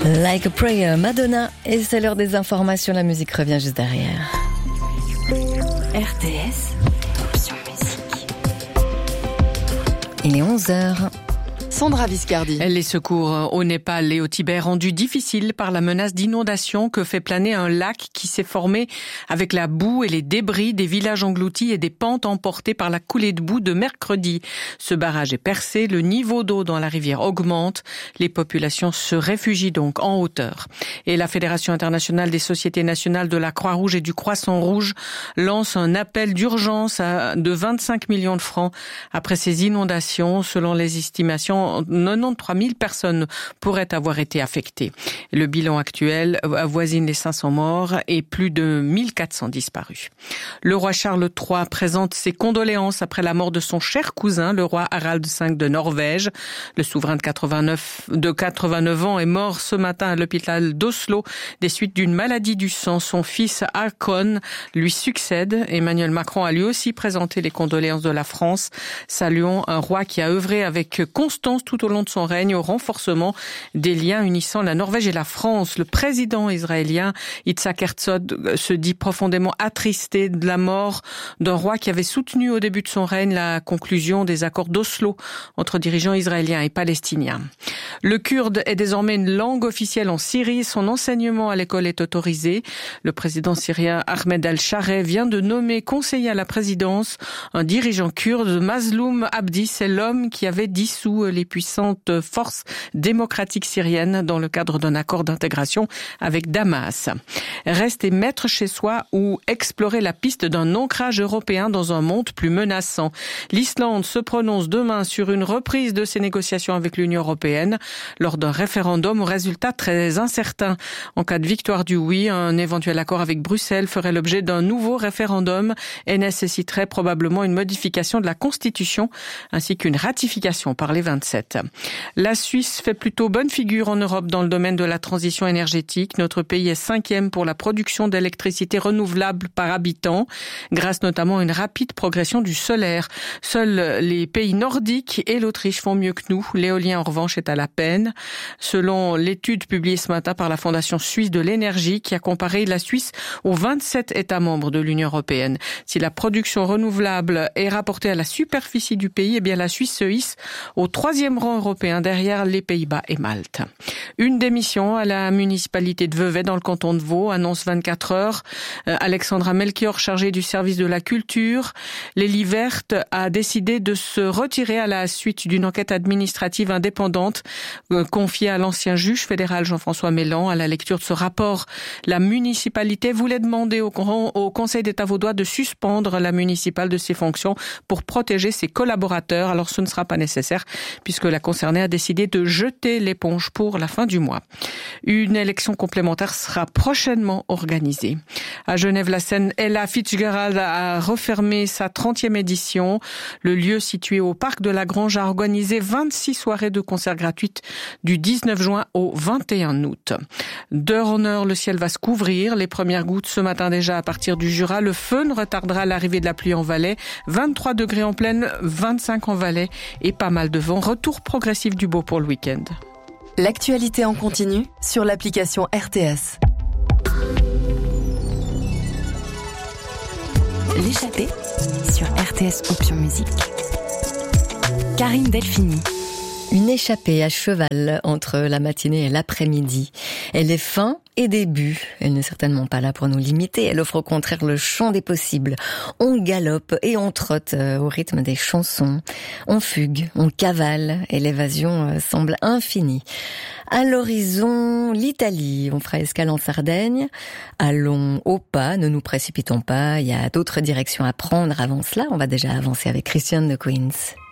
Like a Prayer, Madonna, et c'est l'heure des informations, la musique revient juste derrière. RTS, option musique. Il est 11h. Sandra Viscardi. Les secours au Népal et au Tibet rendus difficiles par la menace d'inondation que fait planer un lac qui s'est formé avec la boue et les débris des villages engloutis et des pentes emportées par la coulée de boue de mercredi. Ce barrage est percé, le niveau d'eau dans la rivière augmente, les populations se réfugient donc en hauteur. Et la Fédération internationale des sociétés nationales de la Croix-Rouge et du Croissant-Rouge lance un appel d'urgence de 25 millions de francs après ces inondations. Selon les estimations, 93 000 personnes pourraient avoir été affectées. Le bilan actuel avoisine les 500 morts et plus de 1400 disparus. Le roi Charles III présente ses condoléances après la mort de son cher cousin, le roi Harald V de Norvège. Le souverain de 89 ans est mort ce matin à l'hôpital d'Oslo des suites d'une maladie du sang. Son fils Håkon lui succède. Emmanuel Macron a lui aussi présenté les condoléances de la France. Saluons un roi qui a œuvré avec constance tout au long de son règne au renforcement des liens unissant la Norvège et la France. Le président israélien Yitzhak Herzog se dit profondément attristé de la mort d'un roi qui avait soutenu au début de son règne la conclusion des accords d'Oslo entre dirigeants israéliens et palestiniens. Le kurde est désormais une langue officielle en Syrie. Son enseignement à l'école est autorisé. Le président syrien Ahmed al-Shareh vient de nommer conseiller à la présidence un dirigeant kurde, Mazloum Abdi. C'est l'homme qui avait dissous les puissantes forces démocratiques syriennes dans le cadre d'un accord d'intégration avec Damas. Rester maître chez soi ou explorer la piste d'un ancrage européen dans un monde plus menaçant. L'Islande se prononce demain sur une reprise de ses négociations avec l'Union européenne lors d'un référendum au résultat très incertain. En cas de victoire du oui, un éventuel accord avec Bruxelles ferait l'objet d'un nouveau référendum et nécessiterait probablement une modification de la Constitution ainsi qu'une ratification par les 27. La Suisse fait plutôt bonne figure en Europe dans le domaine de la transition énergétique. Notre pays est 5e pour la production d'électricité renouvelable par habitant, grâce notamment à une rapide progression du solaire. Seuls les pays nordiques et l'Autriche font mieux que nous. L'éolien, en revanche, est à la peine. Selon l'étude publiée ce matin par la Fondation suisse de l'énergie, qui a comparé la Suisse aux 27 États membres de l'Union européenne. Si la production renouvelable est rapportée à la superficie du pays, eh bien la Suisse se hisse au 3e rang européen derrière les Pays-Bas et Malte. Une démission à la municipalité de Vevey dans le canton de Vaud, annonce 24 heures. Alexandra Melchior, chargée du service de la culture, l'Élie Verte a décidé de se retirer à la suite d'une enquête administrative indépendante confiée à l'ancien juge fédéral Jean-François Mélan. À la lecture de ce rapport, la municipalité voulait demander au Conseil d'État vaudois de suspendre la municipale de ses fonctions pour protéger ses collaborateurs. Alors ce ne sera pas nécessaire puisque la concernée a décidé de jeter l'éponge pour la fin du mois. Une élection complémentaire sera prochainement organisée. À Genève-la-Seine, Ella Fitzgerald a refermé sa 30e édition. Le lieu situé au parc de la Grange a organisé 26 soirées de concerts gratuites du 19 juin au 21 août. D'heure en heure, le ciel va se couvrir. Les premières gouttes ce matin déjà à partir du Jura. Le feu ne retardera l'arrivée de la pluie en Valais. 23 degrés en plaine, 25 en Valais et pas mal de vent. Retour progressif du beau pour le week-end. L'actualité en continu sur l'application RTS. L'échappée sur RTS Option Musique. Karine Delphini. Une échappée à cheval entre la matinée et l'après-midi. Elle est fin et début. Elle n'est certainement pas là pour nous limiter. Elle offre au contraire le champ des possibles. On galope et on trotte au rythme des chansons. On fugue, on cavale et l'évasion semble infinie. À l'horizon, l'Italie. On fera escale en Sardaigne. Allons au pas, ne nous précipitons pas. Il y a d'autres directions à prendre avant cela. On va déjà avancer avec Christian de Queens.